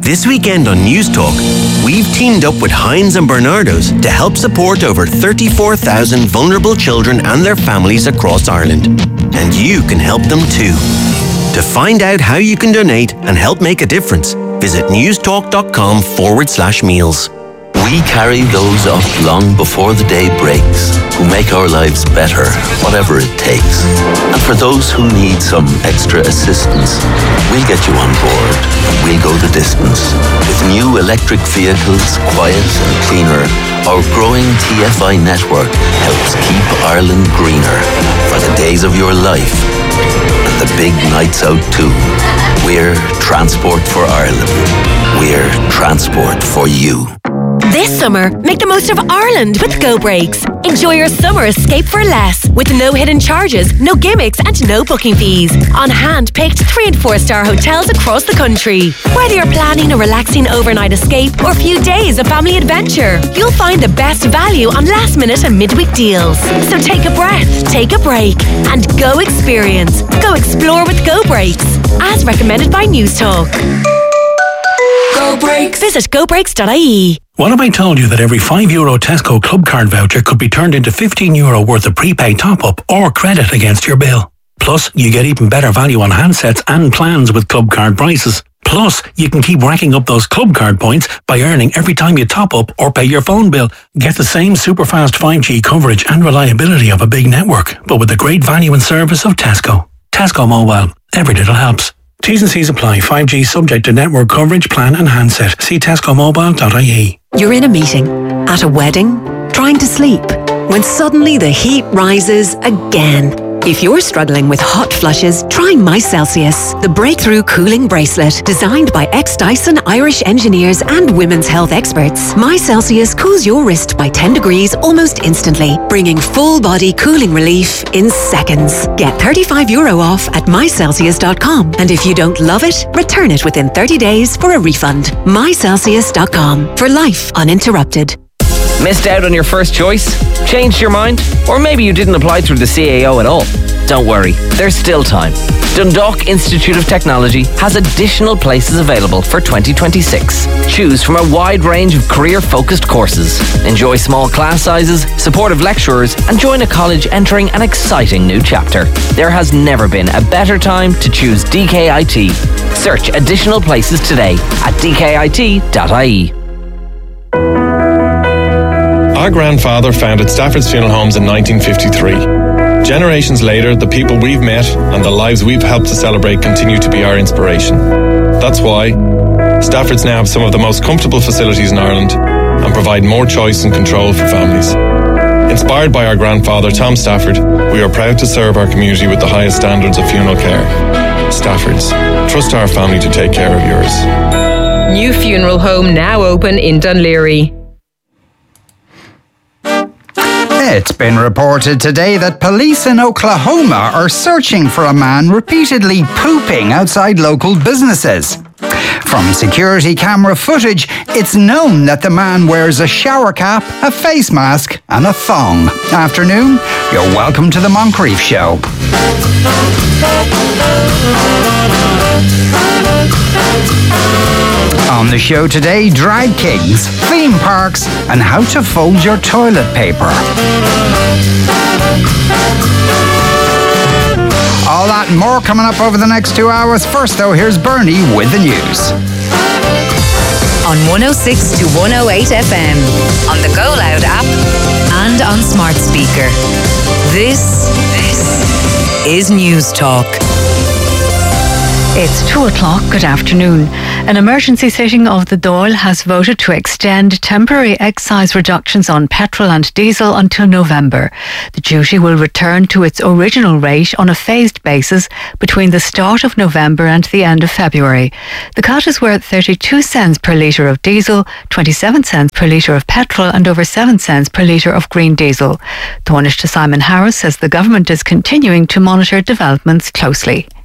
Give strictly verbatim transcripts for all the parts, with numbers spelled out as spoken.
This weekend on News Talk, we've teamed up with Heinz and Bernardo's to help support over thirty-four thousand vulnerable children and their families across Ireland. And you can help them too. To find out how you can donate and help make a difference, visit newstalk.com forward slash meals. We carry those up long before the day breaks, who make our lives better, whatever it takes. And for those who need some extra assistance, we'll get you on board. We'll go the distance. With new electric vehicles, quiet and cleaner, our growing T F I network helps keep Ireland greener for the days of your life and the big nights out too. We're Transport for Ireland. We're Transport for you. This summer, make the most of Ireland with Go Brakes. Enjoy your summer escape for less, with no hidden charges, no gimmicks and no booking fees. On hand-picked three and four star hotels across the country. Whether you're planning a relaxing overnight escape or a few days of family adventure, you'll find the best value on last minute and midweek deals. So take a breath, take a break and go experience. Go explore with Go Brakes, as recommended by News Talk. Go Brakes. Visit go brakes dot I E. What if I told you that every five euro Tesco Club Card voucher could be turned into fifteen euro worth of prepaid top-up or credit against your bill? Plus, you get even better value on handsets and plans with Club Card prices. Plus, you can keep racking up those Club Card points by earning every time you top up or pay your phone bill. Get the same super fast five G coverage and reliability of a big network, but with the great value and service of Tesco. Tesco Mobile. Every little helps. T's and C's apply. five G subject to network coverage, plan and handset. See tesco mobile dot I E. You're in a meeting, at a wedding, trying to sleep, when suddenly the heat rises again. If you're struggling with hot flushes, try My Celsius, the breakthrough cooling bracelet designed by ex-Dyson Irish engineers and women's health experts. My Celsius cools your wrist by ten degrees almost instantly, bringing full body cooling relief in seconds. Get thirty-five euro off at my celsius dot com, and if you don't love it, return it within thirty days for a refund. my celsius dot com, for life uninterrupted. Missed out on your first choice? Changed your mind? Or maybe you didn't apply through the C A O at all? Don't worry, there's still time. Dundalk Institute of Technology has additional places available for twenty twenty-six. Choose from a wide range of career-focused courses. Enjoy small class sizes, supportive lecturers, and join a college entering an exciting new chapter. There has never been a better time to choose D K I T. Search additional places today at d k i t dot I E. Our grandfather founded Stafford's Funeral Homes in nineteen fifty-three. Generations later, the people we've met and the lives we've helped to celebrate continue to be our inspiration. That's why Stafford's now have some of the most comfortable facilities in Ireland and provide more choice and control for families. Inspired by our grandfather, Tom Stafford, we are proud to serve our community with the highest standards of funeral care. Stafford's. Trust our family to take care of yours. New funeral home now open in Dunleary. It's been reported today that police in Oklahoma are searching for a man repeatedly pooping outside local businesses. From security camera footage, it's known that the man wears a shower cap, a face mask and a thong. Afternoon, you're welcome to the Moncrief Show. On the show today, drag kings, theme parks, and how to fold your toilet paper. All that and more coming up over the next two hours. First, though, here's Bernie with the news. On one oh six to one oh eight F M, on the Go Loud app, and on smart speaker. This, this is News Talk. It's two o'clock. Good afternoon. An emergency sitting of the Dáil has voted to extend temporary excise reductions on petrol and diesel until November. The duty will return to its original rate on a phased basis between the start of November and the end of February. The cut is worth thirty-two cents per litre of diesel, twenty-seven cents per litre of petrol and over seven cents per litre of green diesel. The Taoiseach Simon Harris says the government is continuing to monitor developments closely.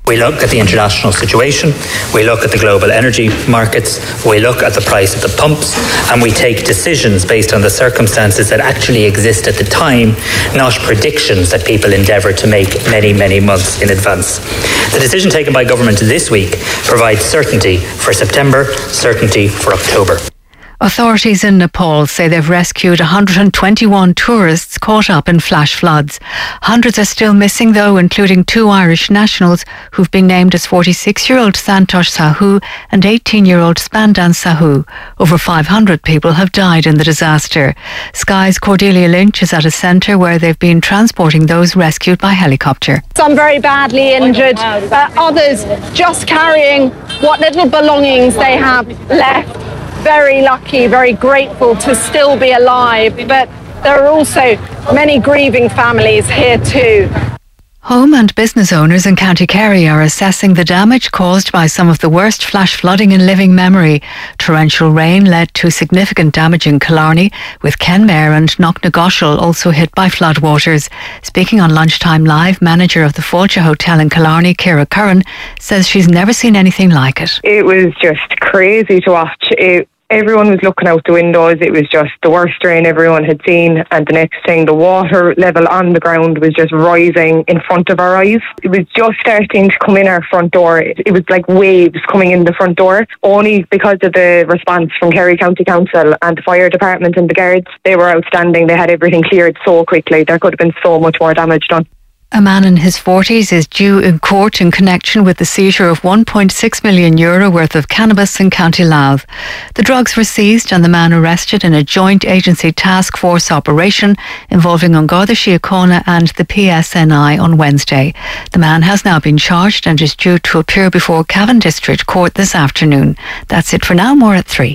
We look at the international situation, we look at the global energy markets, we look at the price of the pumps, and we take decisions based on the circumstances that actually exist at the time, not predictions that people endeavour to make many, many months in advance. The decision taken by government this week provides certainty for September, certainty for October. Authorities in Nepal say they've rescued one hundred twenty-one tourists caught up in flash floods. Hundreds are still missing though, including two Irish nationals who've been named as forty-six-year-old Santosh Sahu and eighteen-year-old Spandan Sahu. Over five hundred people have died in the disaster. Sky's Cordelia Lynch is at a centre where they've been transporting those rescued by helicopter. Some very badly injured, uh, others just carrying what little belongings they have left. Very lucky, very grateful to still be alive, but there are also many grieving families here too. Home and business owners in County Kerry are assessing the damage caused by some of the worst flash flooding in living memory. Torrential rain led to significant damage in Killarney, with Kenmare and Knocknagoshel also hit by floodwaters. Speaking on Lunchtime Live, manager of the Fulcha Hotel in Killarney, Ciara Curran, says she's never seen anything like it. It was just crazy to watch. It Everyone was looking out the windows. It was just the worst rain everyone had seen. And the next thing, the water level on the ground was just rising in front of our eyes. It was just starting to come in our front door. It, it was like waves coming in the front door. Only because of the response from Kerry County Council and the fire department and the guards, they were outstanding. They had everything cleared so quickly. There could have been so much more damage done. A man in his forties is due in court in connection with the seizure of one point six million euro worth of cannabis in County Louth. The drugs were seized and the man arrested in a joint agency task force operation involving An Garda Síochána and the P S N I on Wednesday. The man has now been charged and is due to appear before Cavan District Court this afternoon. That's it for now. More at three.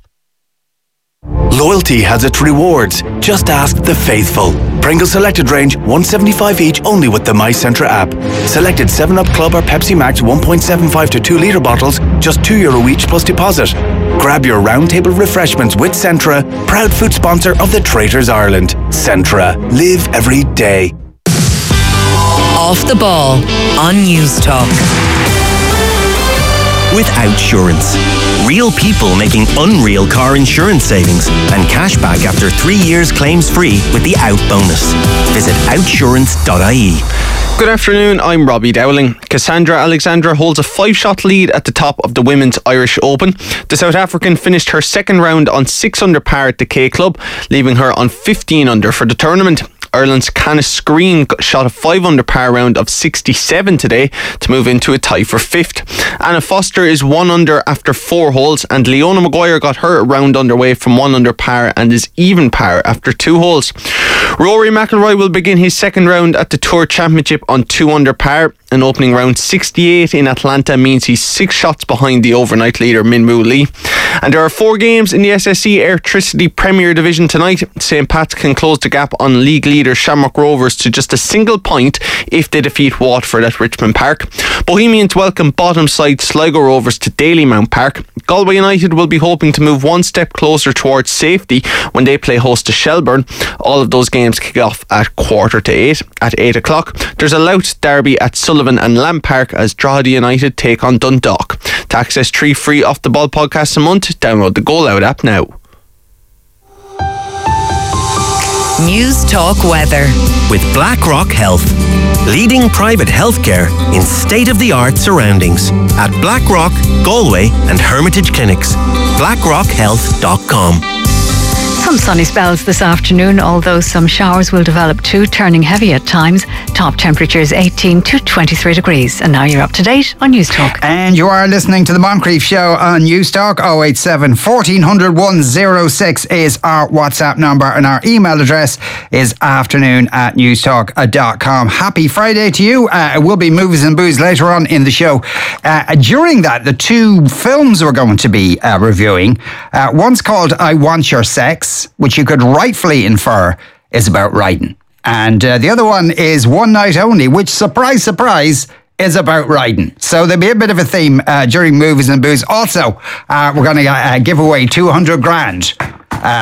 Loyalty has its rewards. Just ask the faithful. Pringles Selected Range, one seventy-five each, only with the MyCentra app. Selected seven up Club or Pepsi Max one point seven five to two litre bottles, just two euro each plus deposit. Grab your roundtable refreshments with Centra, proud food sponsor of the Traitors Ireland. Centra. Live every day. Off the Ball on News Talk. With Outsurance. Real people making unreal car insurance savings and cash back after three years claims free with the Out bonus. Visit outsurance dot I E. Good afternoon, I'm Robbie Dowling. Cassandra Alexandra holds a five-shot lead at the top of the Women's Irish Open. The South African finished her second round on six under par at the K Club, leaving her on fifteen under for the tournament. Ireland's Canis Screen shot a five under par round of sixty-seven today to move into a tie for fifth. Anna Foster is one under after four holes, and Leona Maguire got her round underway from one under par and is even par after two holes. Rory McIlroy will begin his second round at the Tour Championship on two under par. An opening round sixty-eight in Atlanta means he's six shots behind the overnight leader Min Woo Lee. And there are four games in the S S E Airtricity Premier Division tonight. Saint Pat's can close the gap on league leader Shamrock Rovers to just a single point if they defeat Watford at Richmond Park. Bohemians welcome bottom side Sligo Rovers to Dalymount Park. Galway United will be hoping to move one step closer towards safety when they play host to Shelbourne. All of those games kick off at quarter to eight. At eight o'clock, there's a Louth derby at Sullivan and Lamb Park as Drogheda United take on Dundalk. To access three free Off the Ball podcasts a month, download the Go Loud app now. News Talk Weather. With BlackRock Health. Leading private healthcare in state-of-the-art surroundings. At BlackRock, Galway and Hermitage Clinics. blackrock health dot com. Some sunny spells this afternoon, although some showers will develop too, turning heavy at times. Top temperatures eighteen to twenty-three degrees. And now you're up to date on News Talk. And you are listening to the Moncrief Show on News Talk. oh eight seven, fourteen hundred, one oh six is our WhatsApp number, and our email address is afternoon at newstalk dot com. Happy Friday to you. Uh, it will be Movies and Booze later on in the show. Uh, during that, the two films we're going to be uh, reviewing, uh, one's called I Want Your Sex, which you could rightfully infer is about riding. And uh, the other one is One Night Only, which, surprise, surprise, is about riding. So there'll be a bit of a theme uh, during Movies and Booze. Also, uh, we're going to uh, give away two hundred grand